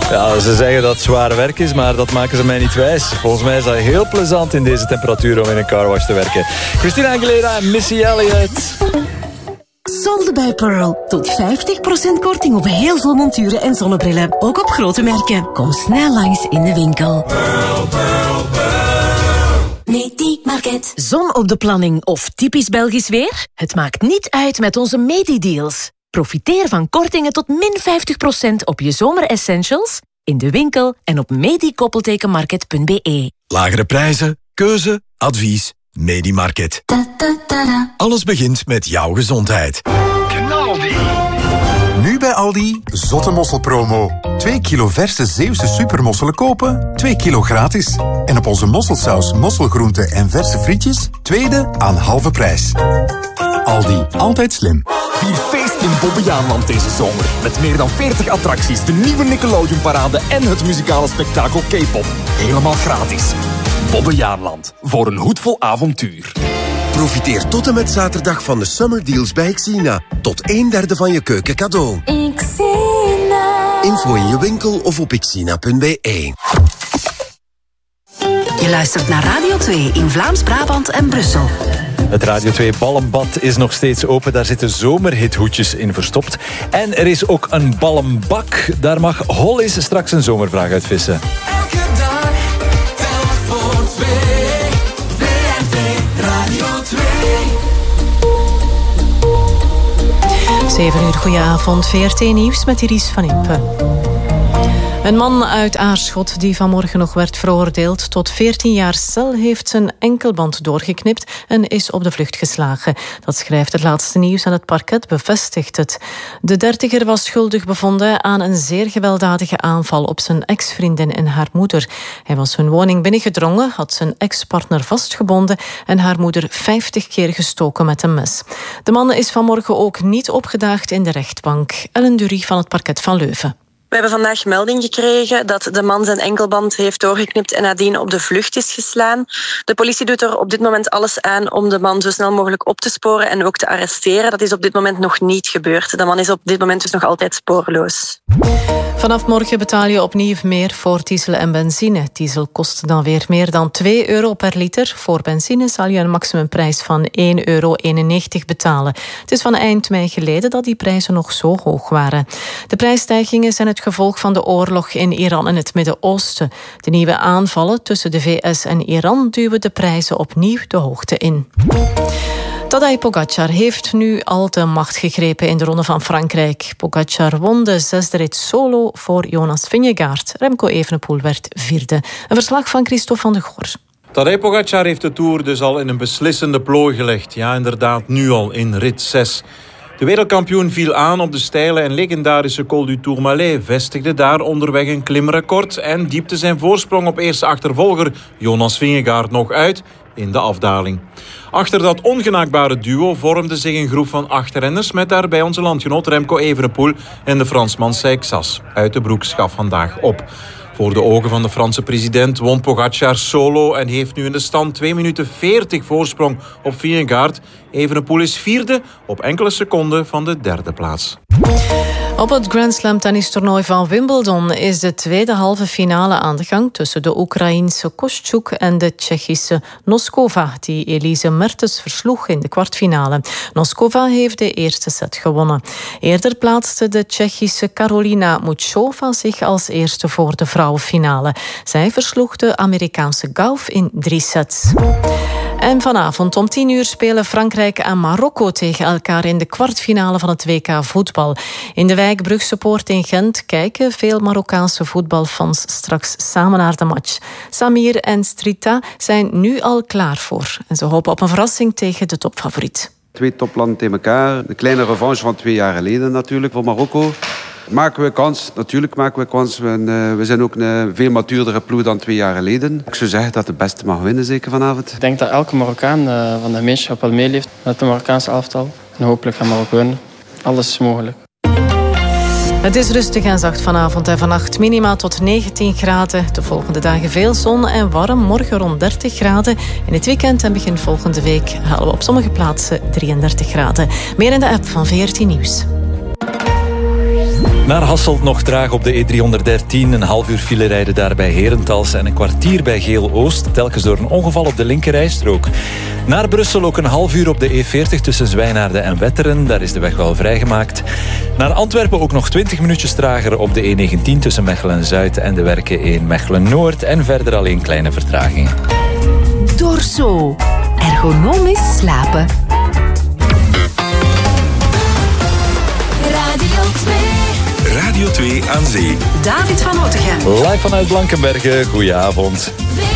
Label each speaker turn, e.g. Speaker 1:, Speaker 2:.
Speaker 1: Ja, ze zeggen dat het zwaar werk is, maar dat maken ze mij niet wijs. Volgens mij is dat heel plezant in deze temperatuur om in een carwash te werken. Christina Aguilera en Missy Elliott.
Speaker 2: Solde bij Pearl. Tot 50% korting op heel veel monturen en zonnebrillen. Ook op grote merken. Kom snel langs in de winkel.
Speaker 3: Pearl, Pearl, Pearl.
Speaker 2: Medi-market. Zon op de planning of typisch Belgisch weer? Het maakt niet uit met onze Medi-deals. Profiteer van kortingen tot min 50% op je zomeressentials, in de winkel en op medi-market.be.
Speaker 4: Lagere prijzen, keuze, advies, Medi-market. Alles begint met jouw gezondheid.
Speaker 5: Knaldi. Nu bij Aldi, zotte mosselpromo. 2 kilo verse Zeeuwse supermosselen kopen, 2 kilo gratis. En op onze mosselsaus, mosselgroenten en verse frietjes, tweede aan halve prijs. Aldi, altijd slim.
Speaker 6: Vier feest in Bobbejaanland deze zomer. Met meer dan 40 attracties, de nieuwe Nickelodeon-parade en het muzikale spektakel K-pop. Helemaal gratis. Bobbejaanland, voor een hoedvol avontuur.
Speaker 7: Profiteer tot en met zaterdag van de Summer Deals bij Xina. Tot 1/3 van je keuken cadeau.
Speaker 2: Xina.
Speaker 7: Info in je winkel of op xina.be.
Speaker 2: Je luistert naar Radio 2 in Vlaams-Brabant en Brussel.
Speaker 1: Het Radio 2 ballenbad is nog steeds open. Daar zitten zomerhithoedjes in verstopt. En er is ook een ballenbak. Daar mag Hollis straks een zomervraag uit vissen.
Speaker 3: Elke dag telt voor 2. VRT Radio 2.
Speaker 8: 7 uur, goedenavond. VRT Nieuws met Iris van Impe. Een man uit Aarschot die vanmorgen nog werd veroordeeld tot 14 jaar cel heeft zijn enkelband doorgeknipt en is op de vlucht geslagen. Dat schrijft het laatste nieuws en het parket bevestigt het. De 30er was schuldig bevonden aan een zeer gewelddadige aanval op zijn ex-vriendin en haar moeder. Hij was hun woning binnengedrongen, had zijn ex-partner vastgebonden en haar moeder 50 keer gestoken met een mes. De man is vanmorgen ook niet opgedaagd in de rechtbank. Ellen Durie van het parket van Leuven.
Speaker 9: We hebben vandaag melding gekregen dat de man zijn enkelband heeft doorgeknipt en nadien op de vlucht is geslaan. De politie doet er op dit moment alles aan om de man zo snel mogelijk op te sporen en ook te arresteren. Dat is op dit moment nog niet gebeurd. De man is op dit moment dus nog altijd spoorloos.
Speaker 8: Vanaf morgen betaal je opnieuw meer voor diesel en benzine. Diesel kost dan weer meer dan €2 per liter. Voor benzine zal je een maximumprijs van €1,91 betalen. Het is van eind mei geleden dat die prijzen nog zo hoog waren. De prijsstijgingen zijn het gevolg van de oorlog in Iran en het Midden-Oosten. De nieuwe aanvallen tussen de VS en Iran duwen de prijzen opnieuw de hoogte in. Tadej Pogačar heeft nu al de macht gegrepen in de Ronde van Frankrijk. Pogačar won de 6e rit solo voor Jonas Vingegaard. Remco Evenepoel werd 4e. Een verslag van Christophe van de Goor.
Speaker 10: Tadej Pogačar heeft de Tour dus al in een beslissende plooi gelegd. Ja, inderdaad, nu al in rit 6. De wereldkampioen viel aan op de steile en legendarische Col du Tourmalet, vestigde daar onderweg een klimrecord en diepte zijn voorsprong op eerste achtervolger Jonas Vingegaard nog uit in de afdaling. Achter dat ongenaakbare duo vormde zich een groep van 8 renners met daarbij onze landgenoot Remco Evenepoel en de Fransman Seixas. Uit de broek gaf vandaag op. Voor de ogen van de Franse president won Pogačar solo en heeft nu in de stand 2 minuten 40 voorsprong op Vingegaard. Evenepoel is 4e op enkele seconden van de 3e plaats.
Speaker 8: Op het Grand Slam tennistoernooi van Wimbledon is de tweede halve finale aan de gang tussen de Oekraïense Kostyuk en de Tsjechische Noskova, die Elise Mertens versloeg in de kwartfinale. Noskova heeft de eerste set gewonnen. Eerder plaatste de Tsjechische Karolina Muchova zich als eerste voor de vrouwenfinale. Zij versloeg de Amerikaanse Gauff in 3 sets. En vanavond om 10 uur spelen Frankrijk en Marokko tegen elkaar in de kwartfinale van het WK voetbal. In de wijk Brugse Poort in Gent kijken veel Marokkaanse voetbalfans straks samen naar de match. Samir en Strita zijn nu al klaar voor. En ze hopen op een verrassing tegen de topfavoriet.
Speaker 11: 2 toplanden tegen elkaar. Een kleine revanche van 2 jaar geleden natuurlijk voor Marokko. Maken we kans? Natuurlijk maken we kans. We zijn ook een veel matuurdere ploeg dan 2 jaar geleden. Ik zou zeggen dat de beste mag winnen, zeker vanavond.
Speaker 12: Ik denk dat elke Marokkaan van de gemeenschap wel meeleeft met de Marokkaanse elftal. En hopelijk gaan Marokko winnen. Alles is mogelijk.
Speaker 8: Het is rustig en zacht vanavond en vannacht. Minima tot 19 graden. De volgende dagen veel zon en warm. Morgen rond 30 graden. In het weekend en begin volgende week halen we op sommige plaatsen 33 graden. Meer in de app van VRT Nieuws.
Speaker 1: Naar Hasselt nog traag op de E313. Een half uur file rijden daar bij Herentals en een kwartier bij Geel-Oost. Telkens door een ongeval op de linkerrijstrook. Naar Brussel ook een half uur op de E40 tussen Zwijnaarden en Wetteren. Daar is de weg wel vrijgemaakt. Naar Antwerpen ook nog 20 minuutjes trager op de E19 tussen Mechelen-Zuid en de werken in Mechelen-Noord. En verder alleen kleine vertragingen.
Speaker 13: Dorso. Ergonomisch slapen.
Speaker 4: Radio 2 aan zee.
Speaker 13: David van Otegem.
Speaker 1: Live vanuit Blankenberge, goedenavond.